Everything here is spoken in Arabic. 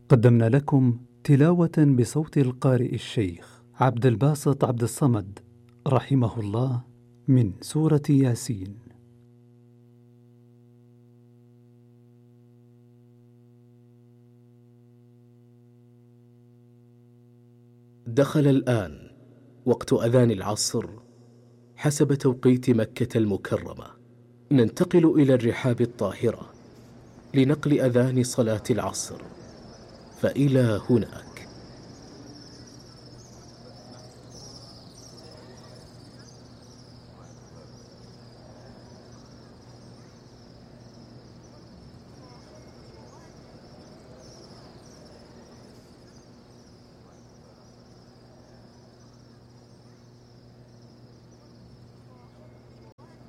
قدمنا لكم تلاوة بصوت القارئ الشيخ عبد الباسط عبد الصمد رحمه الله من سورة ياسين. دخل الآن وقت أذان العصر حسب توقيت مكة المكرمة. ننتقل إلى الرحاب الطاهرة لنقل أذان صلاة العصر، فإلى هناك.